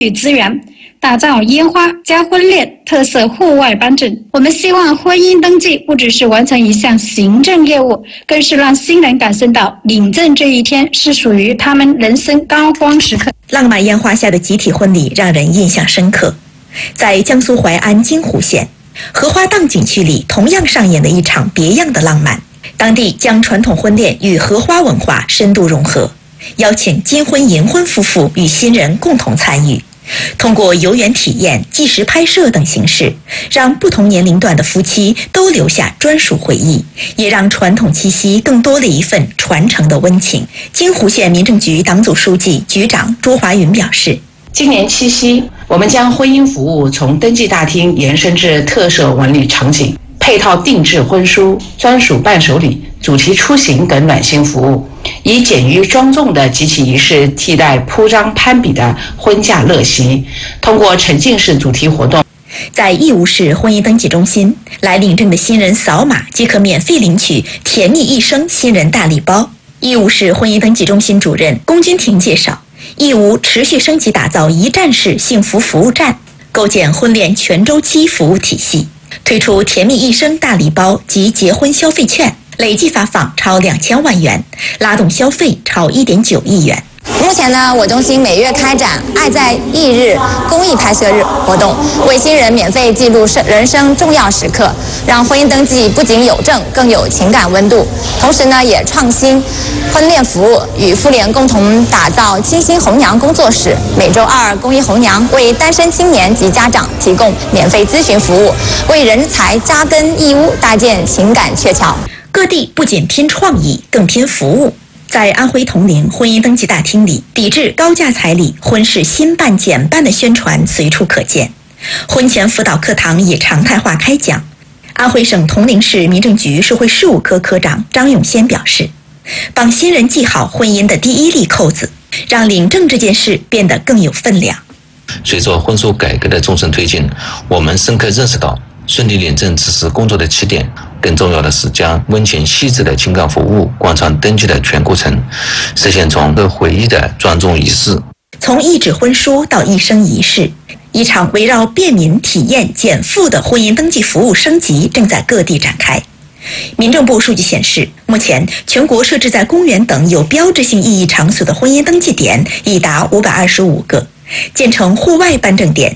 与资源，打造烟花加婚恋特色户外颁证。我们希望婚姻登记不只是完成一项行政业务，更是让新人感受到领证这一天是属于他们人生高光时刻。 浪漫烟花下的集体婚礼让人印象深刻。在江苏淮安金湖县荷花荡景区里，同样上演了一场别样的浪漫。当地将传统婚恋与荷花文化深度融合，邀请金婚银婚夫妇与新人共同参与，通过游园体验、纪实拍摄等形式，让不同年龄段的夫妻都留下专属回忆，也让传统七夕更多了一份传承的温情。金湖县民政局党组书记、局长朱华云表示， 今年七夕，我们将婚姻服务从登记大厅延伸至特色文旅场景，配套定制婚书、专属伴手礼、主题出行等暖心服务，以简约庄重的集体仪式替代铺张攀比的婚嫁乐席。通过沉浸式主题活动， 在义乌市婚姻登记中心，来领证的新人扫码即可免费领取甜蜜一生新人大礼包。义乌市婚姻登记中心主任龚军婷介绍，义乌持续升级打造一站式幸福服务站，构建婚恋全周期服务体系，推出甜蜜一生大礼包及结婚消费券，累计发放超2000万元，拉动消费超1.9亿元。 目前呢，我中心每月开展“爱在忆日”公益拍摄日活动，为新人免费记录人生重要时刻，让婚姻登记不仅有证，更有情感温度。同时呢，也创新婚恋服务，与妇联共同打造清新红娘工作室，每周2公益红娘为单身青年及家长提供免费咨询服务，为人才扎根义乌搭建情感鹊桥。 各地不仅拼创意，更拼服务。在安徽铜陵婚姻登记大厅里，抵制高价彩礼、婚事新办减办的宣传随处可见。婚前辅导课堂也常态化开讲。安徽省铜陵市民政局社会事务科科长张永先表示，帮新人系好婚姻的第一粒扣子，让领证这件事变得更有分量。 随着婚书改革的纵深推进，我们深刻认识到，顺利领证只是工作的起点，更重要的是将温情细致的情感服务贯穿登记的全过程，实现从回忆的庄重仪式。 从一纸婚书到一生一世，一场围绕便民、体验、减负的婚姻登记服务升级正在各地展开。民政部数据显示，目前全国设置在公园等有标志性意义场所的婚姻登记点已达525个，建成户外颁证点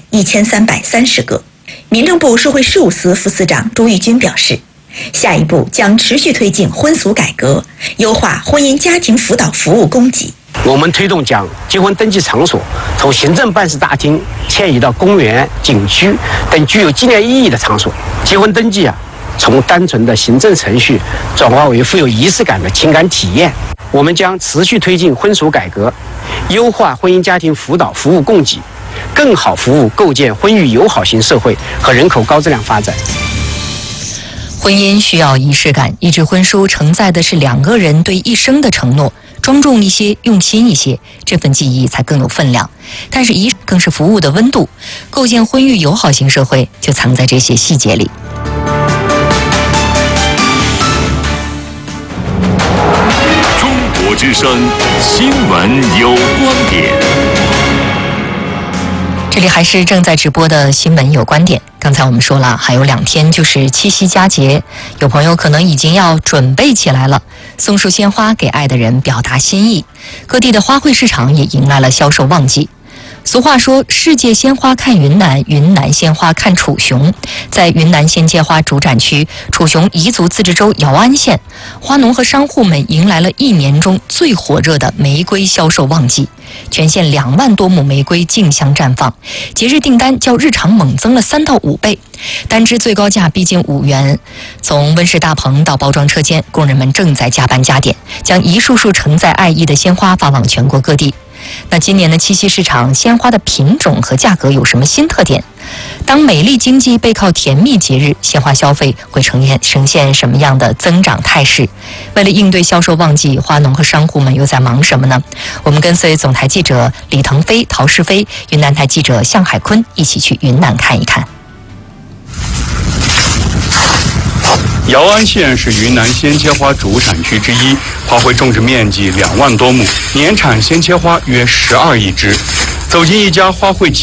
1330个。民政部社会事务司副司长朱玉军表示，下一步将持续推进婚俗改革，优化婚姻家庭辅导服务供给。 我们推动将结婚登记场所从行政办事大厅迁移到公园、景区等具有纪念意义的场所。结婚登记从单纯的行政程序转化为富有仪式感的情感体验。我们将持续推进婚俗改革，优化婚姻家庭辅导服务供给，更好服务构建婚育友好型社会和人口高质量发展。 婚姻需要仪式感，一纸婚书承载的是2个人对一生的承诺，庄重一些，用心一些，这份记忆才更有分量。但是仪式更是服务的温度，构建婚育友好型社会就藏在这些细节里。 中国之声新闻有观点。 这里还是正在直播的新闻有观点。刚才我们说了，还有2天就是七夕佳节，有朋友可能已经要准备起来了，送束鲜花给爱的人表达心意。各地的花卉市场也迎来了销售旺季。俗话说，世界鲜花看云南，云南鲜花看楚雄。在云南鲜切花主展区楚雄彝族自治州瑶安县，花农和商户们迎来了1年中最火热的玫瑰销售旺季，全县2万多亩玫瑰竞相绽放，节日订单较日常猛增了3到5倍，单支最高价逼近5元。从温室大棚到包装车间，工人们正在加班加点，将一束束承载爱意的鲜花发往全国各地。那今年的七夕市场，鲜花的品种和价格有什么新特点？当美丽经济背靠甜蜜节日，鲜花消费会呈现什么样的增长态势？为了应对销售旺季，花农和商户们又在忙什么呢？我们跟随总台记者李腾飞、陶世飞，云南台记者向海坤一起去云南看一看。 瑶安县是云南鲜切花主产区之一，花卉种植面积2万多亩，年产鲜切花约12亿枝。 走进一家花卉